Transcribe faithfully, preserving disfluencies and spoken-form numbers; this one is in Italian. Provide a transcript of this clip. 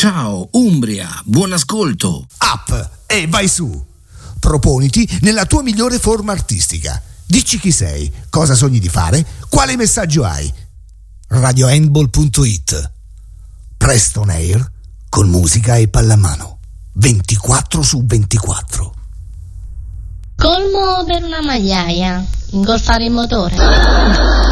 Ciao Umbria, buon ascolto. Up e vai su. Proponiti nella tua migliore forma artistica. Dici chi sei, cosa sogni di fare, quale messaggio hai. radio handball punto it. Preston Air con musica e pallamano. ventiquattro su ventiquattro. Colmo per una magliaia. Ingolfare il motore.